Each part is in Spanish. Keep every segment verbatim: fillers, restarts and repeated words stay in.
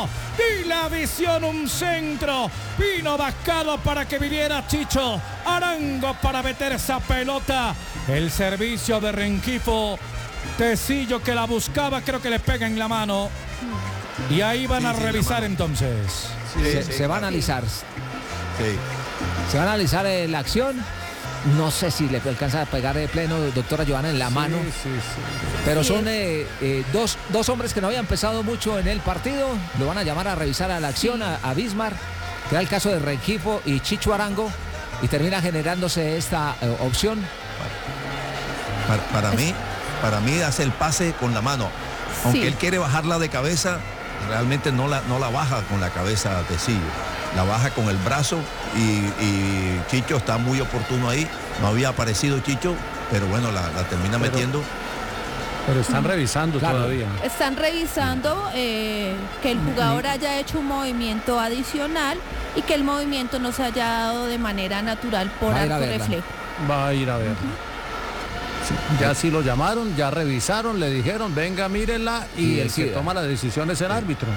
Chicho. Y la visión, un centro. Vino Vascado para que viniera Chicho Arango para meter esa pelota. El servicio de Rengifo. Tecillo que la buscaba, creo que le pega en la mano. Y ahí van sí, a sí, revisar entonces. Sí, se, sí, se va a analizar. Sí. Se va a analizar eh, la acción. No sé si le alcanza a pegar de pleno, doctora Johanna, en la sí, mano. Sí, sí. Pero sí. son eh, eh, dos, dos hombres que no habían pesado mucho en el partido. Lo van a llamar a revisar a la acción, a, a Bismar, que era el caso de Rengifo y Chicho Arango. Y termina generándose esta eh, opción. Para, para mí, para mí hace el pase con la mano. Aunque Sí. él quiere bajarla de cabeza, realmente no la, no la baja con la cabeza Tecillo. La baja con el brazo y, y Chicho está muy oportuno ahí. No había aparecido Chicho, pero bueno, la, la termina Pero, metiendo. Pero están revisando Claro. todavía. Están revisando eh, que el jugador haya hecho un movimiento adicional y que el movimiento no se haya dado de manera natural por Va a ir a arco verla. reflejo. Va a ir a ver. Sí, ya sí lo llamaron, ya revisaron, le dijeron, venga, mírenla, y Y el que decida. toma la decisión es el árbitro.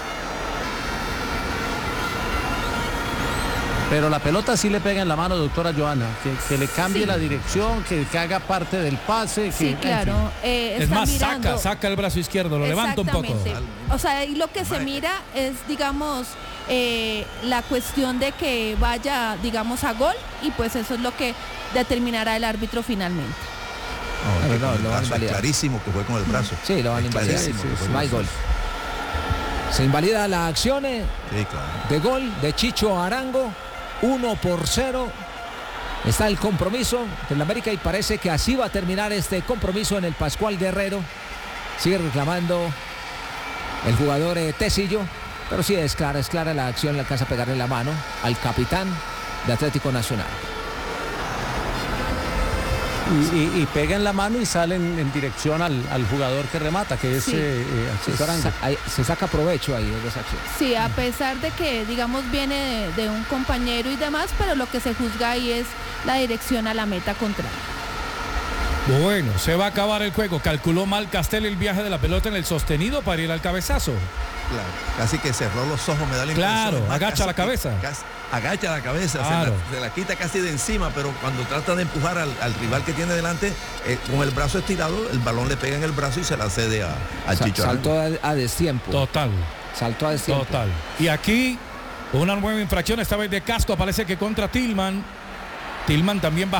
Pero la pelota sí le pega en la mano, doctora Johanna, que, que le cambie Sí. la dirección, que, que haga parte del pase. Que, Sí, claro. Eh, Es está más, mirando. saca, saca el brazo izquierdo, lo levanta un poco. Exactamente. O sea, y lo que se mira es, digamos, eh, la cuestión de que vaya, digamos, a gol, y pues eso es lo que determinará el árbitro finalmente. No, Pero que no, con el lo van a brazo es invalidar. clarísimo que fue con el brazo. Sí, lo van a Es invalidar. clarísimo Sí, que sí, fue sí. con No el hay gol. brazo. Se invalida la acción eh, Sí, claro. de gol de Chicho Arango. uno por cero. Está el compromiso del América y parece que así va a terminar este compromiso en el Pascual Guerrero. Sigue reclamando el jugador eh, Tecillo, pero sí es clara, es clara la acción, le alcanza a pegarle la mano al capitán de Atlético Nacional. Y, y, y pega en la mano y salen en dirección al, al jugador que remata, que es Sí. eh, eh, Se, Chicho Arango. sa- ahí se saca provecho ahí de esa acción. Sí, a pesar de que, digamos, viene de, de un compañero y demás, pero lo que se juzga ahí es la dirección a la meta contraria. Bueno, se va a acabar el juego. Calculó mal Castel el viaje de la pelota en el sostenido para ir al cabezazo. Claro, casi que cerró los ojos, me da la impresión. Claro, Es más, agacha casi la que- cabeza. casi- agacha la cabeza, Claro. se, la, se la quita casi de encima, pero cuando trata de empujar al, al rival que tiene delante, eh, con el brazo estirado, el balón le pega en el brazo y se la cede a, a Sa- Chicho saltó Arango. a, a destiempo. Total, Saltó a destiempo. total. Y aquí una nueva infracción, esta vez de casco, parece que contra Tillman. Tillman también va